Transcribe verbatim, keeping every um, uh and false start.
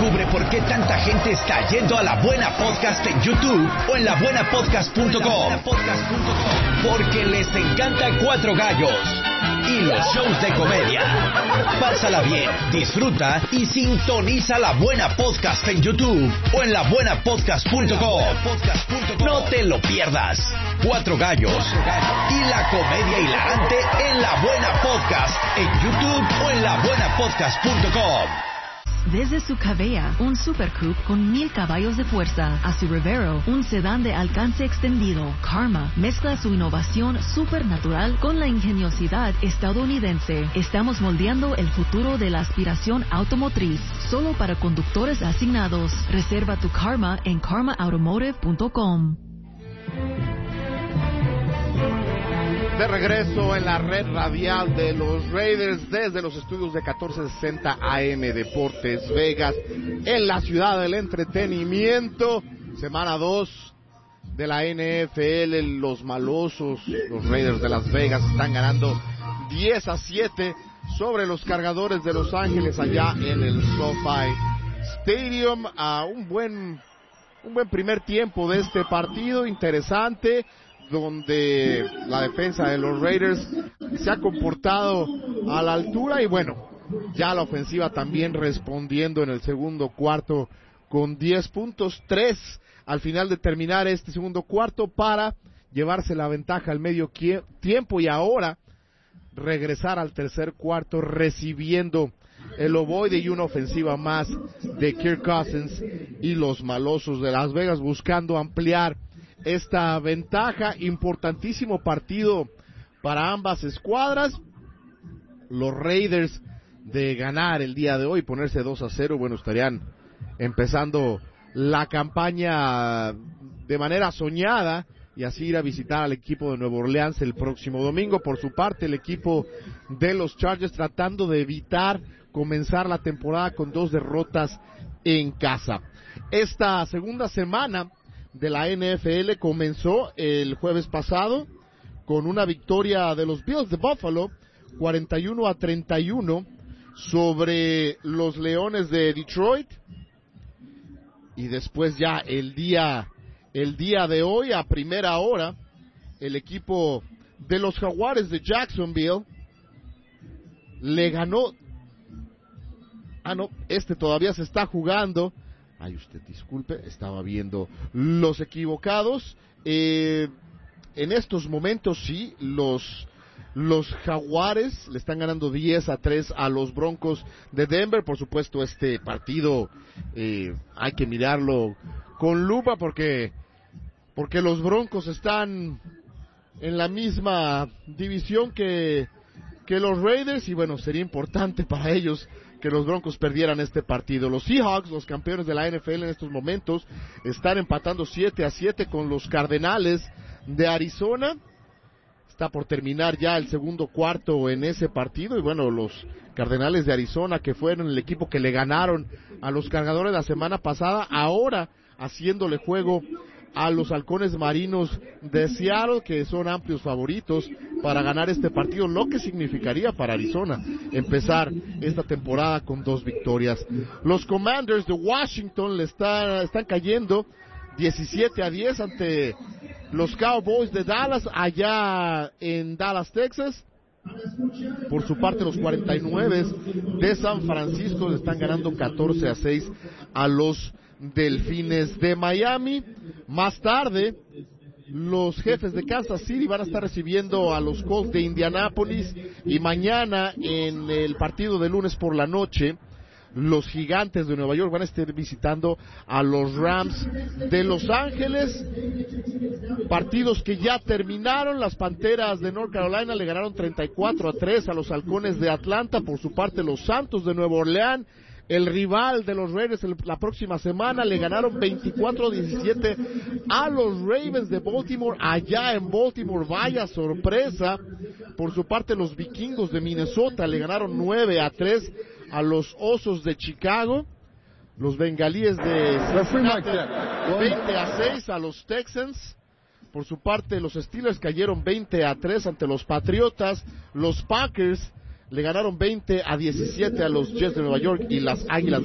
Descubre por qué tanta gente está yendo a La Buena Podcast en YouTube o en la buena podcast punto com. Porque les encanta Cuatro Gallos y los shows de comedia. Pásala bien, disfruta y sintoniza La Buena Podcast en YouTube o en la buena podcast punto com. No te lo pierdas. Cuatro Gallos y la comedia hilarante en La Buena Podcast en YouTube o en la buena podcast punto com. Desde su Cabella, un Super Coupe con mil caballos de fuerza, a su Rivero, un sedán de alcance extendido, Karma mezcla su innovación supernatural con la ingeniosidad estadounidense. Estamos moldeando el futuro de la aspiración automotriz, solo para conductores asignados. Reserva tu Karma en karma automotive punto com. De regreso en la red radial de los Raiders desde los estudios de catorce sesenta A M Deportes Vegas en la ciudad del entretenimiento. Semana dos de la N F L. Los malosos, los Raiders de Las Vegas, están ganando diez a siete sobre los Cargadores de Los Ángeles allá en el SoFi Stadium. A un buen, un buen primer tiempo de este partido, interesante, donde la defensa de los Raiders se ha comportado a la altura y bueno, ya la ofensiva también respondiendo en el segundo cuarto con diez puntos, tres al final de terminar este segundo cuarto para llevarse la ventaja al medio tiempo y ahora regresar al tercer cuarto recibiendo el ovoide y una ofensiva más de Kirk Cousins y los malosos de Las Vegas buscando ampliar esta ventaja. Importantísimo partido para ambas escuadras. Los Raiders, de ganar el día de hoy, ponerse dos a cero, bueno, estarían empezando la campaña de manera soñada y así ir a visitar al equipo de Nueva Orleans el próximo domingo. Por su parte, el equipo de los Chargers tratando de evitar comenzar la temporada con dos derrotas en casa. Esta segunda semana de la N F L comenzó el jueves pasado con una victoria de los Bills de Buffalo, cuarenta y uno a treinta y uno sobre los Leones de Detroit. Y después ya el día, el día de hoy, a primera hora, el equipo de los Jaguares de Jacksonville le ganó. Ah, no, este todavía se está jugando. Ay, usted disculpe, estaba viendo los equivocados. Eh, en estos momentos sí, los, los Jaguares le están ganando diez a tres a los Broncos de Denver. Por supuesto, este partido eh, hay que mirarlo con lupa porque, porque los Broncos están en la misma división que, que los Raiders y bueno, sería importante para ellos que los Broncos perdieran este partido. Los Seahawks, los campeones de la N F L en estos momentos, están empatando siete a siete con los Cardenales de Arizona. Está por terminar ya el segundo cuarto en ese partido y bueno, los Cardenales de Arizona, que fueron el equipo que le ganaron a los Cargadores la semana pasada, ahora haciéndole juego a los Halcones Marinos de Seattle, que son amplios favoritos para ganar este partido, lo que significaría para Arizona empezar esta temporada con dos victorias. Los Commanders de Washington le están, están cayendo diecisiete a diez ante los Cowboys de Dallas, allá en Dallas, Texas. Por su parte, los cuarenta y nueve de San Francisco le están ganando catorce a seis a los Delfines de Miami. Más tarde, los Jefes de Kansas City van a estar recibiendo a los Colts de Indianápolis y mañana en el partido de lunes por la noche, los Gigantes de Nueva York van a estar visitando a los Rams de Los Ángeles. Partidos que ya terminaron. Las Panteras de North Carolina le ganaron treinta y cuatro a tres a los Halcones de Atlanta. Por su parte, los Santos de Nueva Orleans, el rival de los Raiders la próxima semana, le ganaron veinticuatro a diecisiete a los Ravens de Baltimore allá en Baltimore. Vaya sorpresa. Por su parte, los Vikingos de Minnesota le ganaron nueve a tres a los Osos de Chicago. Los Bengalíes de Cincinnati veinte a seis a los Texans. Por su parte, los Steelers cayeron veinte a tres ante los Patriotas. Los Packers le ganaron veinte a diecisiete a los Jets de Nueva York y las Águilas